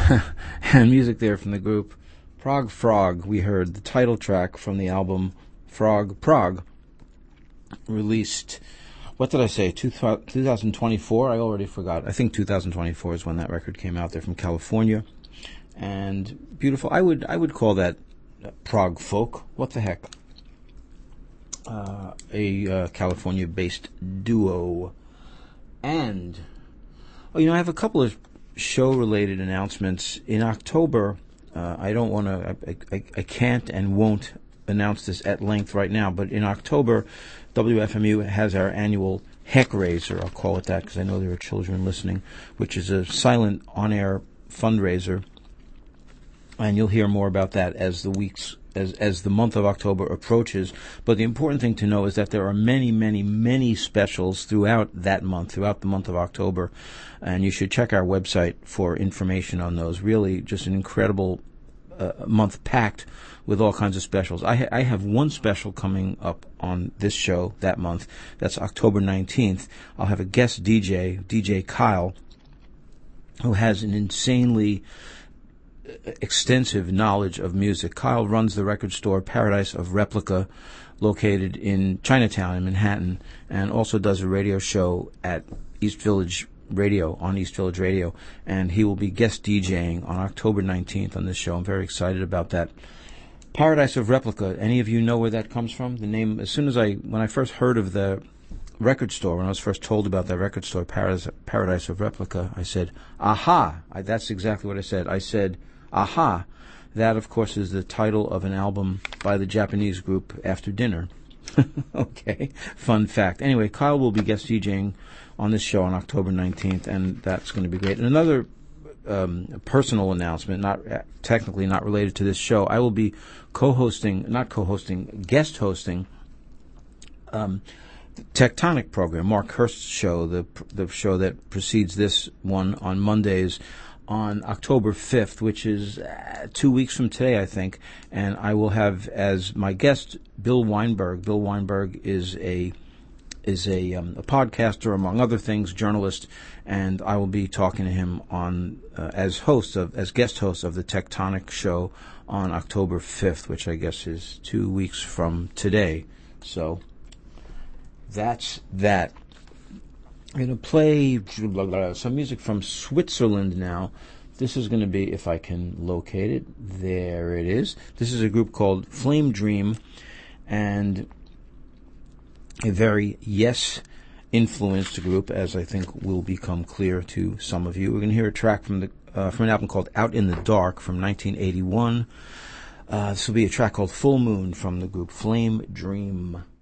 and music there from the group Prague Frog. We heard the title track from the album Frog Prague, released, what did I say, 2024? I already forgot. I think 2024 is when that record came out. They're from California, and beautiful. I would call that prog folk. What the heck? A California-based duo. And, I have a couple of show-related announcements. In October, I can't and won't announce this at length right now, but in October, WFMU has our annual Heck Raiser, I'll call it that because I know there are children listening, which is a silent on-air fundraiser, and you'll hear more about that as the month of October approaches. But the important thing to know is that there are many, many, many specials throughout the month of October, and you should check our website for information on those. Really just an incredible month packed with all kinds of specials. I have one special coming up on this show that month. That's October 19th. I'll have a guest DJ Kyle, who has an insanely extensive knowledge of music. Kyle runs the record store Paradise of Replica, located in Chinatown in Manhattan, and also does a radio show at East Village Radio, and he will be guest DJing on October 19th on this show. I'm very excited about that. Paradise of Replica, any of you know where that comes from? The name, when I first heard of the record store, when I was first told about that record store, Paradise of Replica, I said, aha! That's exactly what I said. I said, aha! That, of course, is the title of an album by the Japanese group After Dinner. Okay, fun fact. Anyway, Kyle will be guest DJing on this show on October 19th, and that's going to be great. And another personal announcement, technically not related to this show, I will be guest hosting the Tectonic program, Mark Hurst's show, the show that precedes this one on Mondays, on October 5th, which is 2 weeks from today, I think, and I will have as my guest Bill Weinberg. Bill Weinberg is a podcaster, among other things, journalist, and I will be talking to him on as guest host of the Tectonic show on October 5th, which I guess is 2 weeks from today. So that's that. I'm going to play some music from Switzerland now. This is going to be, if I can locate it, there it is. This is a group called Flame Dream, and a very Yes-influenced group, as I think will become clear to some of you. We're going to hear a track from an album called Out in the Dark from 1981. This will be a track called Full Moon from the group Flame Dream.